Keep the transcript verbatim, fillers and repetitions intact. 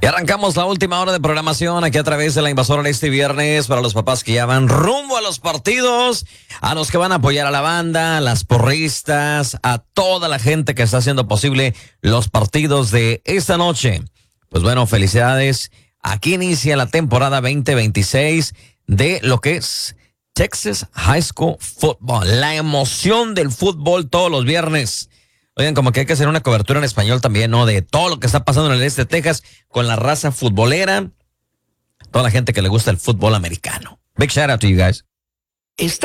Y arrancamos la última hora de programación aquí a través de la Invasora este viernes para los papás que ya van rumbo a los partidos, a los que van a apoyar a la banda, a las porristas, a toda la gente que está haciendo posible los partidos de esta noche. Pues bueno, felicidades. Aquí inicia la temporada veinte veintiséis de lo que es Texas High School Football. La emoción del fútbol todos los viernes. Oigan, como que hay que hacer una cobertura en español también, ¿no? De todo lo que está pasando en el este de Texas con la raza futbolera, toda la gente que le gusta el fútbol americano. Big shout out to you guys. Está